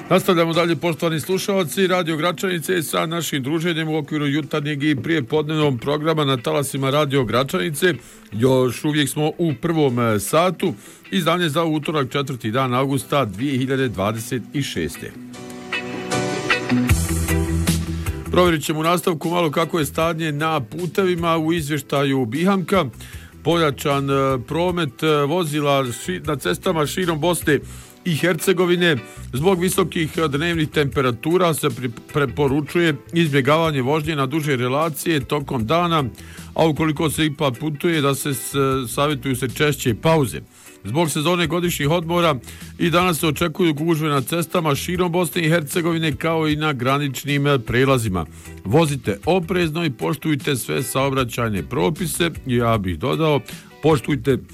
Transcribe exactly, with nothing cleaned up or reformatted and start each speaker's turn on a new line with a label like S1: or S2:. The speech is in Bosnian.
S1: Nastavljamo dalje, poštovani slušalci, Radio Gračanice sa našim druženjem u okviru jutarnjeg i prijepodnevnog programa na talasima Radio Gračanice. Još uvijek smo u prvom satu, izdanje za utorak četvrti dan avgusta dvije hiljade dvadeset šeste. Provjerit ćemo u nastavku malo kako je stanje na putevima u izvještaju Bihamka. Pojačan promet vozila na cestama širom Bosne i Hercegovine zbog visokih dnevnih temperatura se preporučuje izbjegavanje vožnje na duže relacije tokom dana, a ukoliko se ipak putuje da se savjetuju se češće pauze. Zbog sezone godišnjih odmora i danas se očekuju gužve na cestama širom Bosne i Hercegovine kao i na graničnim prelazima. Vozite oprezno i poštujte sve saobraćajne propise. Ja bih dodao, poštujte